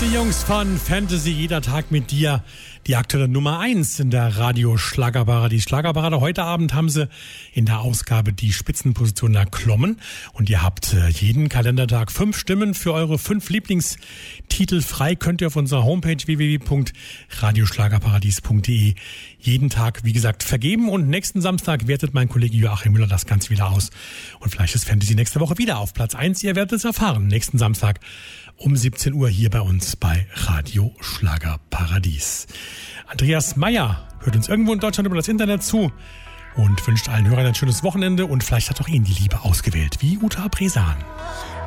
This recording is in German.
Die Jungs von Fantasy, jeder Tag mit dir. Die aktuelle Nummer 1 in der Radio-Schlagerparadies. Schlagerparade. Heute Abend haben sie in der Ausgabe die Spitzenposition erklommen. Und ihr habt jeden Kalendertag 5 Stimmen für eure 5 Lieblingstitel frei. Könnt ihr auf unserer Homepage www.radioschlagerparadies.de jeden Tag, wie gesagt, vergeben. Und nächsten Samstag wertet mein Kollege Joachim Müller das Ganze wieder aus. Und vielleicht ist Fantasy nächste Woche wieder auf Platz 1. Ihr werdet es erfahren. Nächsten Samstag um 17 Uhr hier bei uns bei Radio Schlagerparadies. Andreas Meyer hört uns irgendwo in Deutschland über das Internet zu und wünscht allen Hörern ein schönes Wochenende und vielleicht hat auch ihn die Liebe ausgewählt, wie Uta Bresan.